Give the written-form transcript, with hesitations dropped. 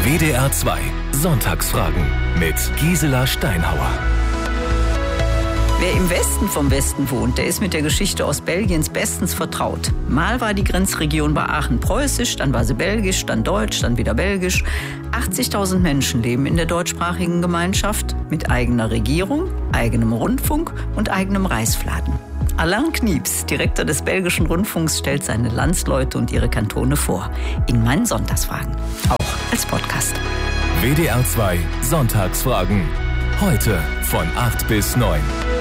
WDR 2 Sonntagsfragen mit Gisela Steinhauer. Wer im Westen vom Westen wohnt, der ist mit der Geschichte Ostbelgiens bestens vertraut. Mal war die Grenzregion bei Aachen preußisch, dann war sie belgisch, dann deutsch, dann wieder belgisch. 80.000 Menschen leben in der deutschsprachigen Gemeinschaft mit eigener Regierung, eigenem Rundfunk und eigenem Reisfladen. Alain Knieps, Direktor des belgischen Rundfunks, stellt seine Landsleute und ihre Kantone vor. In meinen Sonntagsfragen. Auch als Podcast. WDR 2 Sonntagsfragen. Heute von 8 bis 9.